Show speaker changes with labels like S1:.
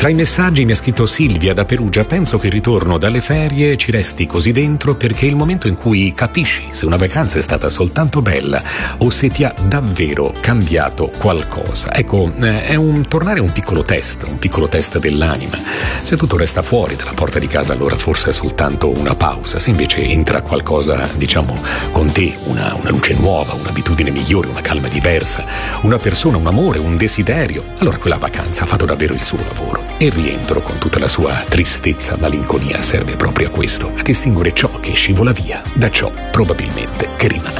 S1: Tra i messaggi mi ha scritto Silvia da Perugia: penso che il ritorno dalle ferie ci resti così dentro perché è il momento in cui capisci se una vacanza è stata soltanto bella o se ti ha davvero cambiato qualcosa. Ecco, è un tornare un piccolo test dell'anima. Se tutto resta fuori dalla porta di casa, allora forse è soltanto una pausa. Se invece entra qualcosa, diciamo, con te, una luce nuova, un'abitudine migliore, una calma diversa, una persona, un amore, un desiderio, allora quella vacanza ha fatto davvero il suo lavoro. E il rientro, con tutta la sua tristezza, malinconia, serve proprio a questo, a distinguere ciò che scivola via da ciò probabilmente che rimane.